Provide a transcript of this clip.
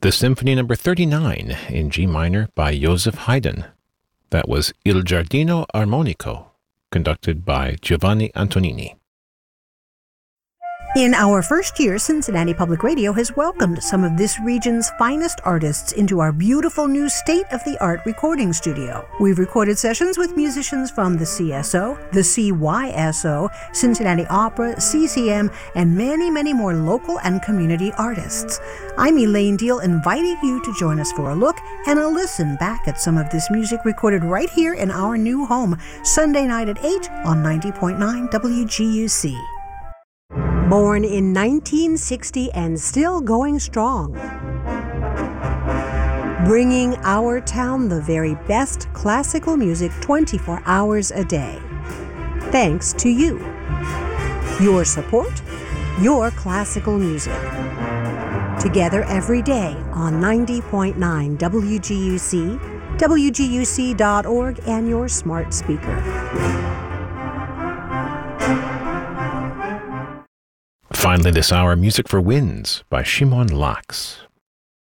the Symphony No. 39 in G minor by Joseph Haydn. That was Il Giardino Armonico, conducted by Giovanni Antonini. In our first year, Cincinnati Public Radio has welcomed some of this region's finest artists into our beautiful new state-of-the-art recording studio. We've recorded sessions with musicians from the CSO, the CYSO, Cincinnati Opera, CCM, and many, many more local and community artists. I'm Elaine Deal, inviting you to join us for a look and a listen back at some of this music recorded right here in our new home, Sunday night at 8 on 90.9 WGUC. Born in 1960 and still going strong. Bringing our town the very best classical music 24 hours a day. Thanks to you. Your support, your classical music. Together every day on 90.9 WGUC, WGUC.org, and your smart speaker. Finally this hour, Music for Winds by Shimon Lax.